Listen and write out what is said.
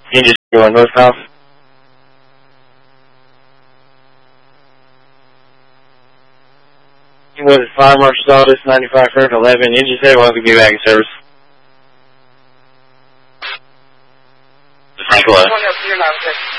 Engine 1 northbound. Was 5 Marshall Aldis, 95 First 11. Engine 7 1 could be back in service. Frank 11.